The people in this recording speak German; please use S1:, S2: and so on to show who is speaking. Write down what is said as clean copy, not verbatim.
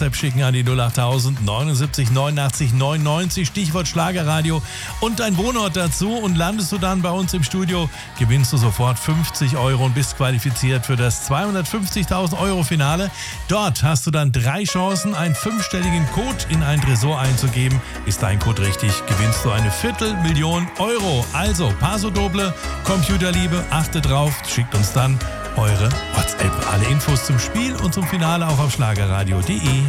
S1: WhatsApp schicken an die 08000 79 89 99, Stichwort Schlagerradio und dein Wohnort dazu, und landest du dann bei uns im Studio, gewinnst du sofort 50 Euro und bist qualifiziert für das 250.000 Euro Finale. Dort hast du dann 3 Chancen, einen 5-stelligen Code in ein Tresor einzugeben. Ist dein Code richtig, gewinnst du eine 250.000 Euro. Also, Paso Doble, Computerliebe, achtet drauf, schickt uns dann eure WhatsApp. Alle Infos zum Spiel und zum Finale auch auf schlagerradio.de.